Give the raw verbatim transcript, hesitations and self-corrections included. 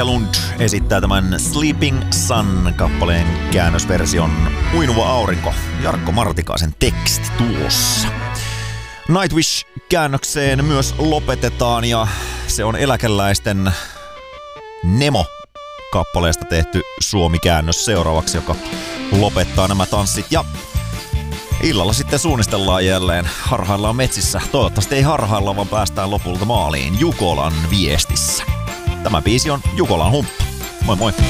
Westerlund esittää tämän Sleeping Sun-kappaleen käännösversion Uinuva aurinko. Jarkko Martikaisen teksti tuossa. Nightwish-käännökseen myös lopetetaan ja se on eläkeläisten Nemo-kappaleesta tehty suomi-käännös seuraavaksi, joka lopettaa nämä tanssit. Ja illalla sitten suunnistellaan jälleen, harhaillaan metsissä. Toivottavasti ei harhailla, vaan päästään lopulta maaliin Jukolan viestissä. Tämä biisi on Jukolan humppa. Moi moi!